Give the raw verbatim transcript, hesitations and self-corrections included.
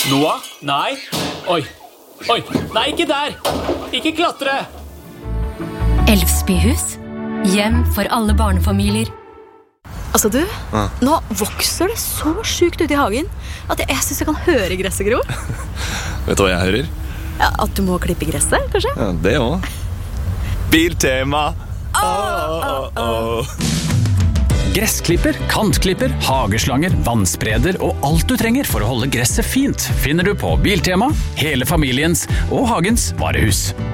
Noah? Nei. Oi. Oi. Nei, ikke der. Ikke klatre. Elvsbyhus. Hjem for alle barnefamilier. Altså du, ja. Nå vokser det så sykt ut i hagen at jeg, jeg synes jeg kan høre gresset gro. Vet du hva jeg hører? Ja, at du må klippe gresset, kanskje? Ja, det også. Biltema. Oh, oh, oh. Gressklipper, kantklipper, hageslanger, vannspreder og alt du trenger for å holde gresset fint finner du på Biltema, hele familiens og hagens varehus.